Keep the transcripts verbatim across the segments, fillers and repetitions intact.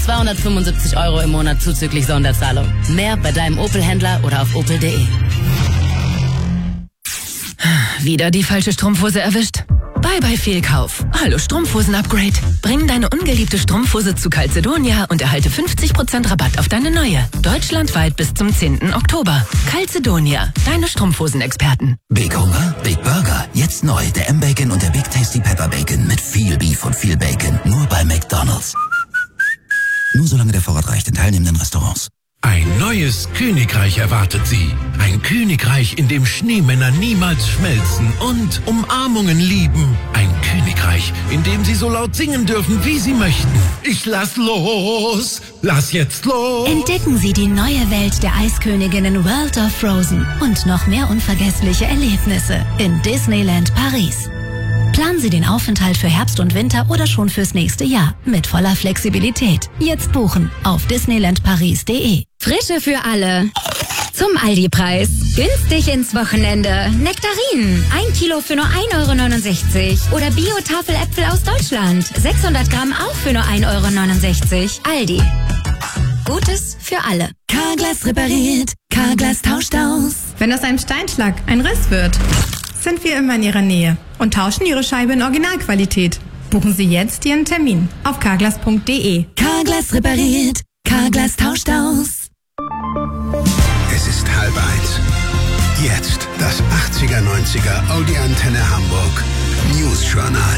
zweihundertfünfundsiebzig Euro im Monat zuzüglich Sonderzahlung. Mehr bei deinem Opel-Händler oder auf opel punkt de. Wieder die falsche Strumpfhose erwischt? Bye bye Fehlkauf. Hallo Strumpfhosen-Upgrade. Bring deine ungeliebte Strumpfhose zu Calzedonia und erhalte fünfzig Prozent Rabatt auf deine neue. Deutschlandweit bis zum zehnten Oktober. Calzedonia, deine Strumpfhosen-Experten. Big Hunger, Big Burger. Jetzt neu der M-Bacon und der Big Tasty Pepper Bacon mit viel Beef und viel Bacon. Nur bei McDonald's. Nur solange der Vorrat reicht in teilnehmenden Restaurants. Ein neues Königreich erwartet Sie. Ein Königreich, in dem Schneemänner niemals schmelzen und Umarmungen lieben. Ein Königreich, in dem Sie so laut singen dürfen, wie Sie möchten. Ich lass los, lass jetzt los. Entdecken Sie die neue Welt der Eisköniginnen World of Frozen und noch mehr unvergessliche Erlebnisse in Disneyland Paris. Planen Sie den Aufenthalt für Herbst und Winter oder schon fürs nächste Jahr mit voller Flexibilität. Jetzt buchen auf disneyland paris punkt de. Frische für alle. Zum Aldi-Preis. Günstig ins Wochenende. Nektarinen. Ein Kilo für nur ein Euro neunundsechzig. Oder Bio-Tafeläpfel aus Deutschland. sechshundert Gramm auch für nur ein Euro neunundsechzig. Aldi. Gutes für alle. Carglass repariert. Carglass tauscht aus. Wenn aus einem Steinschlag ein Riss wird, sind wir immer in Ihrer Nähe und tauschen Ihre Scheibe in Originalqualität. Buchen Sie jetzt Ihren Termin auf carglass punkt de. Carglass repariert. Carglass tauscht aus. Es ist halb eins. Jetzt das achtziger neunziger Audi Antenne Hamburg News Journal.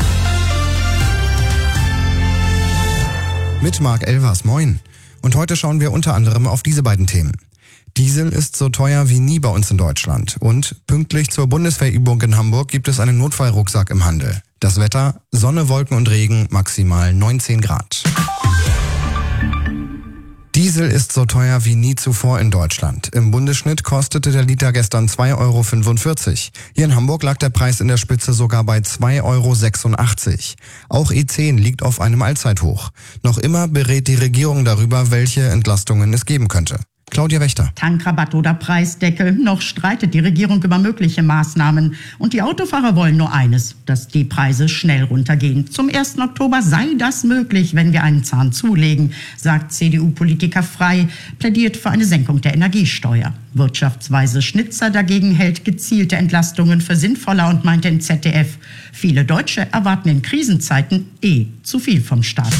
Mit Marc Elvers, moin. Und heute schauen wir unter anderem auf diese beiden Themen. Diesel ist so teuer wie nie bei uns in Deutschland. Und pünktlich zur Bundeswehrübung in Hamburg gibt es einen Notfallrucksack im Handel. Das Wetter, Sonne, Wolken und Regen, maximal neunzehn Grad. Diesel ist so teuer wie nie zuvor in Deutschland. Im Bundesschnitt kostete der Liter gestern zwei Euro fünfundvierzig. Hier in Hamburg lag der Preis in der Spitze sogar bei zwei Euro sechsundachtzig. Auch E zehn liegt auf einem Allzeithoch. Noch immer berät die Regierung darüber, welche Entlastungen es geben könnte. Claudia Wächter. Tankrabatt oder Preisdeckel. Noch streitet die Regierung über mögliche Maßnahmen. Und die Autofahrer wollen nur eines, dass die Preise schnell runtergehen. Zum ersten Oktober sei das möglich, wenn wir einen Zahn zulegen, sagt C D U-Politiker Frey, plädiert für eine Senkung der Energiesteuer. Wirtschaftsweise Schnitzer dagegen hält gezielte Entlastungen für sinnvoller und meint im Z D F, viele Deutsche erwarten in Krisenzeiten eh zu viel vom Staat.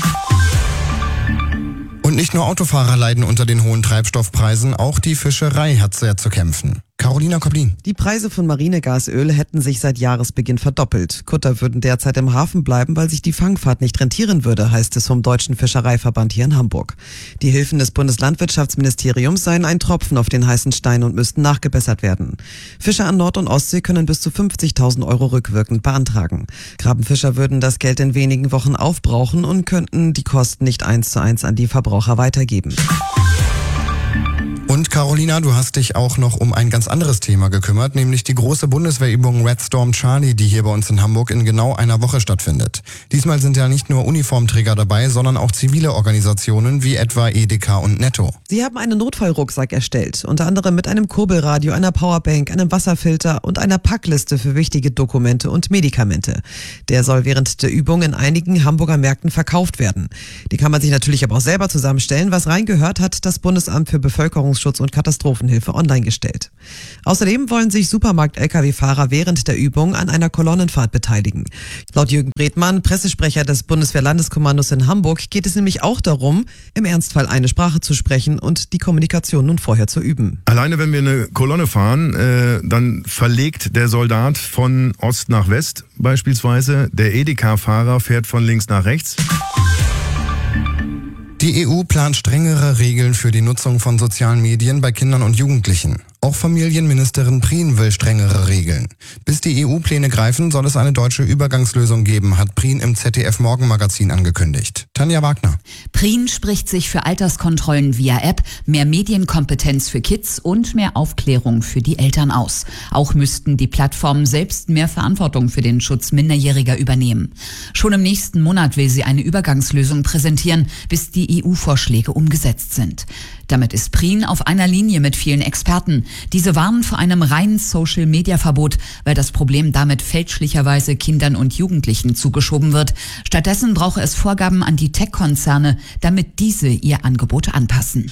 Und nicht nur Autofahrer leiden unter den hohen Treibstoffpreisen, auch die Fischerei hat sehr zu kämpfen. Carolina Koblin. Die Preise von Marinegasöl hätten sich seit Jahresbeginn verdoppelt. Kutter würden derzeit im Hafen bleiben, weil sich die Fangfahrt nicht rentieren würde, heißt es vom Deutschen Fischereiverband hier in Hamburg. Die Hilfen des Bundeslandwirtschaftsministeriums seien ein Tropfen auf den heißen Stein und müssten nachgebessert werden. Fischer an Nord- und Ostsee können bis zu fünfzigtausend Euro rückwirkend beantragen. Grabenfischer würden das Geld in wenigen Wochen aufbrauchen und könnten die Kosten nicht eins zu eins an die Verbraucher weitergeben. Und Carolina, du hast dich auch noch um ein ganz anderes Thema gekümmert, nämlich die große Bundeswehrübung Red Storm Charlie, die hier bei uns in Hamburg in genau einer Woche stattfindet. Diesmal sind ja nicht nur Uniformträger dabei, sondern auch zivile Organisationen wie etwa Edeka und Netto. Sie haben einen Notfallrucksack erstellt, unter anderem mit einem Kurbelradio, einer Powerbank, einem Wasserfilter und einer Packliste für wichtige Dokumente und Medikamente. Der soll während der Übung in einigen Hamburger Märkten verkauft werden. Die kann man sich natürlich aber auch selber zusammenstellen. Was reingehört, hat das Bundesamt für Bevölkerungsschutz und Katastrophenhilfe online gestellt. Außerdem wollen sich Supermarkt-L K W-Fahrer während der Übung an einer Kolonnenfahrt beteiligen. Laut Jürgen Bredmann, Pressesprecher des Bundeswehrlandeskommandos in Hamburg, geht es nämlich auch darum, im Ernstfall eine Sprache zu sprechen und die Kommunikation nun vorher zu üben. Alleine wenn wir eine Kolonne fahren, äh, dann verlegt der Soldat von Ost nach West beispielsweise. Der Edeka-Fahrer fährt von links nach rechts. Die E U plant strengere Regeln für die Nutzung von sozialen Medien bei Kindern und Jugendlichen. Auch Familienministerin Prien will strengere Regeln. Bis die E U-Pläne greifen, soll es eine deutsche Übergangslösung geben, hat Prien im Z D F-Morgenmagazin angekündigt. Tanja Wagner. Prien spricht sich für Alterskontrollen via App, mehr Medienkompetenz für Kids und mehr Aufklärung für die Eltern aus. Auch müssten die Plattformen selbst mehr Verantwortung für den Schutz Minderjähriger übernehmen. Schon im nächsten Monat will sie eine Übergangslösung präsentieren, bis die E U-Vorschläge umgesetzt sind. Damit ist Prien auf einer Linie mit vielen Experten. Diese warnen vor einem reinen Social-Media-Verbot, weil das Problem damit fälschlicherweise Kindern und Jugendlichen zugeschoben wird. Stattdessen brauche es Vorgaben an die Tech-Konzerne, damit diese ihr Angebot anpassen.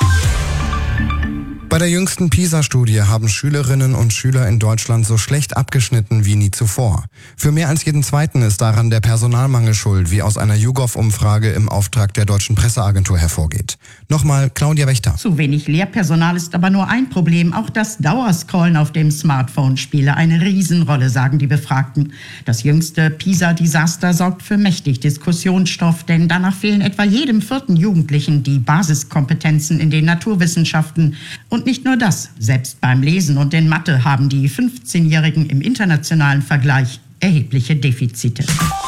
Bei der jüngsten PISA-Studie haben Schülerinnen und Schüler in Deutschland so schlecht abgeschnitten wie nie zuvor. Für mehr als jeden Zweiten ist daran der Personalmangel schuld, wie aus einer YouGov-Umfrage im Auftrag der Deutschen Presseagentur hervorgeht. Nochmal Claudia Wächter. Zu wenig Lehrpersonal ist aber nur ein Problem. Auch das Dauerscrollen auf dem Smartphone spiele eine Riesenrolle, sagen die Befragten. Das jüngste PISA-Desaster sorgt für mächtig Diskussionsstoff, denn danach fehlen etwa jedem vierten Jugendlichen die Basiskompetenzen in den Naturwissenschaften. Und nicht nur das, selbst beim Lesen und in Mathe haben die fünfzehnjährigen im internationalen Vergleich erhebliche Defizite.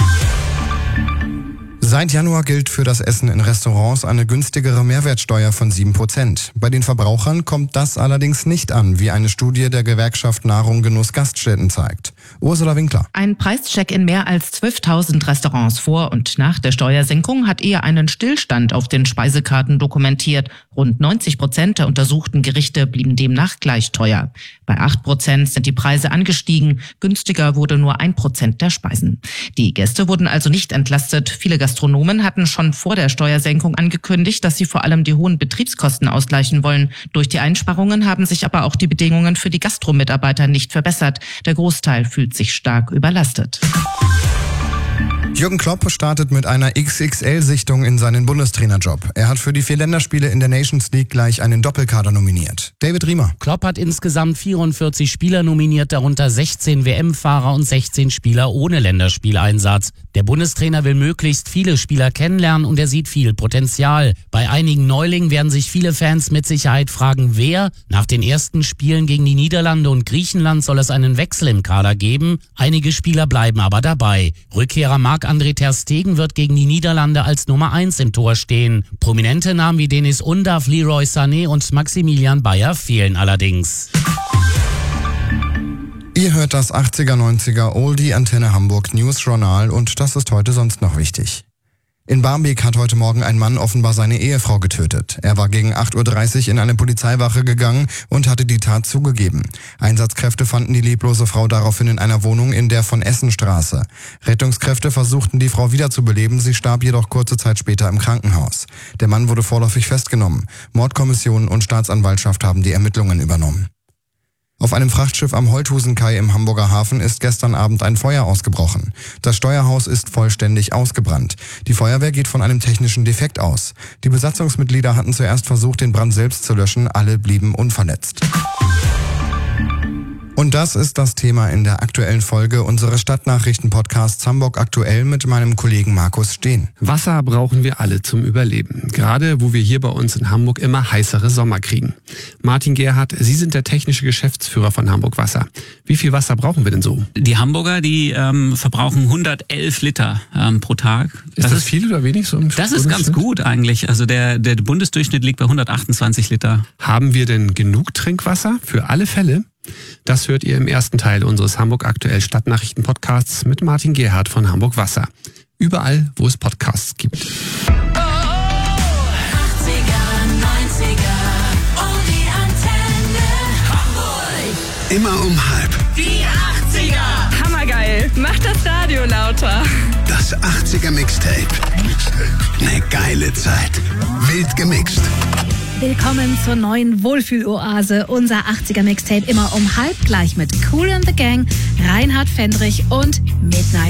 Seit Januar gilt für das Essen in Restaurants eine günstigere Mehrwertsteuer von sieben Prozent. Bei den Verbrauchern kommt das allerdings nicht an, wie eine Studie der Gewerkschaft Nahrung Genuss Gaststätten zeigt. Ursula Winkler. Ein Preischeck in mehr als zwölftausend Restaurants vor und nach der Steuersenkung hat eher einen Stillstand auf den Speisekarten dokumentiert. Rund neunzig Prozent der untersuchten Gerichte blieben demnach gleich teuer. Bei acht Prozent sind die Preise angestiegen. Günstiger wurde nur ein Prozent der Speisen. Die Gäste wurden also nicht entlastet. Viele Gastronomen hatten schon vor der Steuersenkung angekündigt, dass sie vor allem die hohen Betriebskosten ausgleichen wollen. Durch die Einsparungen haben sich aber auch die Bedingungen für die Gastromitarbeiter nicht verbessert. Der Großteil fühlt sich stark überlastet. Jürgen Klopp startet mit einer X X L-Sichtung in seinen Bundestrainerjob. Er hat für die vier Länderspiele in der Nations League gleich einen Doppelkader nominiert. David Riemer. Klopp hat insgesamt vierundvierzig Spieler nominiert, darunter sechzehn W M-Fahrer und sechzehn Spieler ohne Länderspieleinsatz. Der Bundestrainer will möglichst viele Spieler kennenlernen und er sieht viel Potenzial. Bei einigen Neulingen werden sich viele Fans mit Sicherheit fragen, wer. Nach den ersten Spielen gegen die Niederlande und Griechenland soll es einen Wechsel im Kader geben. Einige Spieler bleiben aber dabei. Rückkehrer Marc-André ter Stegen wird gegen die Niederlande als Nummer eins im Tor stehen. Prominente Namen wie Denis Undav, Leroy Sané und Maximilian Bayer fehlen allerdings. Ihr hört das achtziger neunziger Oldie Antenne Hamburg News Journal und das ist heute sonst noch wichtig. In Barmbek hat heute Morgen ein Mann offenbar seine Ehefrau getötet. Er war gegen acht Uhr dreißig in eine Polizeiwache gegangen und hatte die Tat zugegeben. Einsatzkräfte fanden die leblose Frau daraufhin in einer Wohnung in der von Essenstraße. Rettungskräfte versuchten die Frau wiederzubeleben, sie starb jedoch kurze Zeit später im Krankenhaus. Der Mann wurde vorläufig festgenommen. Mordkommission und Staatsanwaltschaft haben die Ermittlungen übernommen. Auf einem Frachtschiff am Holthusenkai im Hamburger Hafen ist gestern Abend ein Feuer ausgebrochen. Das Steuerhaus ist vollständig ausgebrannt. Die Feuerwehr geht von einem technischen Defekt aus. Die Besatzungsmitglieder hatten zuerst versucht, den Brand selbst zu löschen. Alle blieben unverletzt. Und das ist das Thema in der aktuellen Folge unseres Stadtnachrichten-Podcasts Hamburg aktuell mit meinem Kollegen Markus Steen. Wasser brauchen wir alle zum Überleben. Gerade wo wir hier bei uns in Hamburg immer heißere Sommer kriegen. Martin Gerhardt, Sie sind der technische Geschäftsführer von Hamburg Wasser. Wie viel Wasser brauchen wir denn so? Die Hamburger, die ähm, verbrauchen hundertelf Liter ähm, pro Tag. Ist das, das ist, viel oder wenig so im Das ist ganz gut eigentlich. Also der, der Bundesdurchschnitt liegt bei hundertachtundzwanzig Liter. Haben wir denn genug Trinkwasser für alle Fälle? Das hört ihr im ersten Teil unseres Hamburg aktuell Stadtnachrichten-Podcasts mit Martin Gerhardt von Hamburg Wasser. Überall, wo es Podcasts gibt. achtziger, neunziger, oh die Antenne Hamburg. Immer um halb. Die achtziger. Hammergeil. Mach das Radio lauter. Das achtziger Mixtape. Eine geile Zeit. Wild gemixt. Willkommen zur neuen Wohlfühloase, unser achtziger Mixtape immer um halb gleich mit Kool and the Gang, Reinhard Fendrich und Midnight